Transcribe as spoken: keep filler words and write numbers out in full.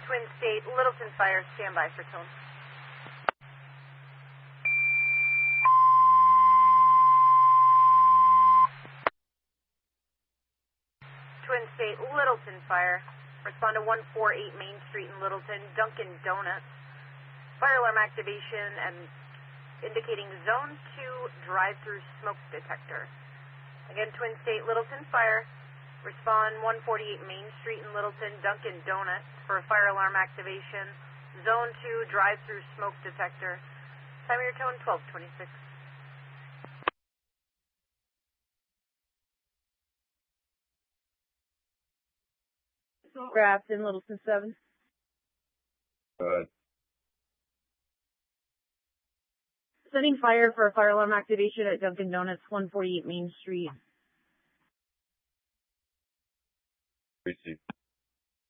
Twin State, Littleton Fire, standby for tone. Twin State, Littleton Fire, respond to one forty-eight Main Street in Littleton, Dunkin' Donuts. Fire alarm activation and indicating zone two drive-through smoke detector. Again, Twin State, Littleton Fire, respond one forty-eight Main Street in Littleton, Dunkin' Donuts for a fire alarm activation, zone two drive-through smoke detector. Time of your tone, twelve twenty-six. Grafton, Littleton seven. Good. Setting fire for a fire alarm activation at Dunkin' Donuts, one forty-eight Main Street.